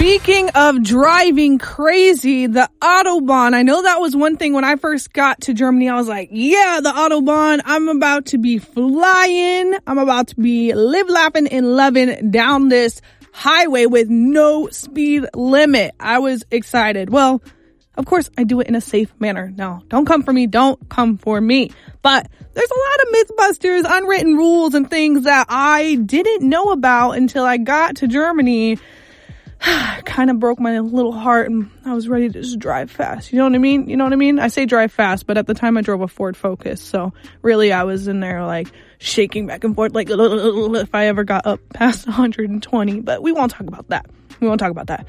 Speaking of driving crazy, the Autobahn. I know that was one thing when I first got to Germany. I was like, yeah, the Autobahn. I'm about to be flying. I'm about to be live, laughing, and loving down this highway with no speed limit. I was excited. Well, of course, I do it in a safe manner. No, don't come for me. Don't come for me. But there's a lot of Mythbusters, unwritten rules, and things that I didn't know about until I got to Germany. Kind of broke my little heart, and I was ready to just drive fast. You know what I mean? You know what I mean? I say drive fast, but at the time I drove a Ford Focus. So really I was in there like shaking back and forth like if I ever got up past 120. But we won't talk about that. We won't talk about that.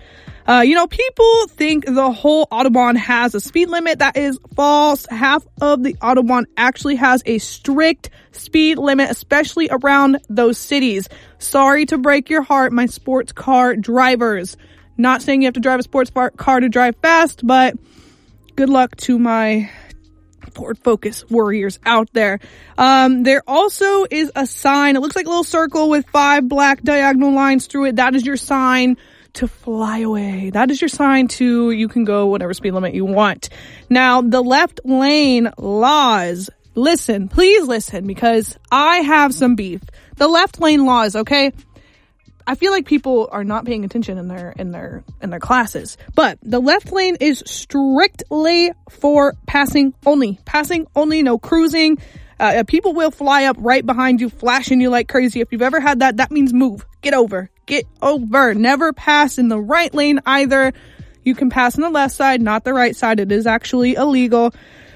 People think the whole Autobahn has a speed limit. That is false. Half of the Autobahn actually has a strict speed limit, especially around those cities. Sorry to break your heart, my sports car drivers. Not saying you have to drive a sports car to drive fast, but good luck to my Ford Focus warriors out there. There also is a sign. It looks like a little circle with 5 black diagonal lines through it. That is your sign to fly away. That is your sign to you can go whatever speed limit you want. Now, the left lane laws. Listen, please listen, because I have some beef. The left lane laws, okay? I feel like people are not paying attention in their classes. But the left lane is strictly for passing only. Passing only, no cruising. People will fly up right behind you, flashing you like crazy. If you've ever had that, that means move. Get over. Get over. Never pass in the right lane either. You can pass on the left side, not the right side. It is actually illegal.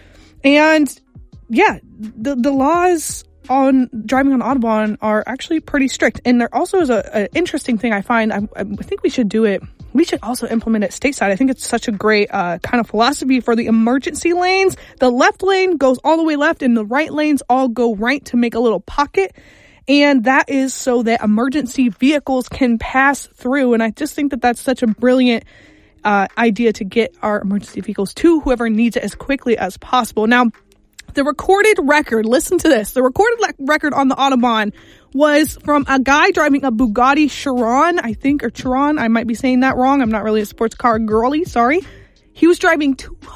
And yeah, the laws on driving on Autobahn are actually pretty strict. And there also is an interesting thing I find. I think we should do it. We should also implement it stateside. I think it's such a great kind of philosophy for the emergency lanes. The left lane goes all the way left and the right lanes all go right to make a little pocket. And that is so that emergency vehicles can pass through. And I just think that that's such a brilliant idea to get our emergency vehicles to whoever needs it as quickly as possible. Now, the recorded record, listen to this. The recorded record on the Autobahn was from a guy driving a Bugatti Chiron, I think, or Chiron. I might be saying that wrong. I'm not really a sports car girly. Sorry. He was driving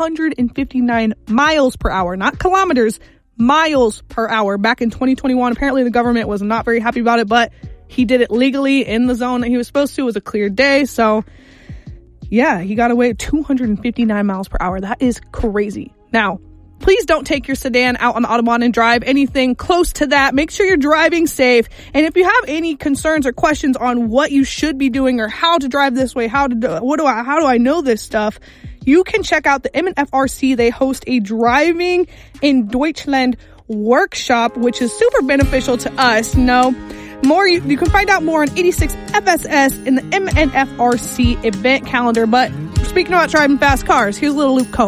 259 miles per hour, not kilometers, miles per hour back in 2021. Apparently the government was not very happy about it, but he did it legally in the zone that he was supposed to. It was a clear day. So yeah, he got away with 259 miles per hour. That is crazy. Now, please don't take your sedan out on the Autobahn and drive anything close to that. Make sure you're driving safe. And if you have any concerns or questions on what you should be doing or how to drive this way, how do I know this stuff, you can check out the MNFRC. They host a driving in Deutschland workshop, which is super beneficial to us. You can find out more on 86 FSS in the MNFRC event calendar. But speaking about driving fast cars, here's a little Luke Combs.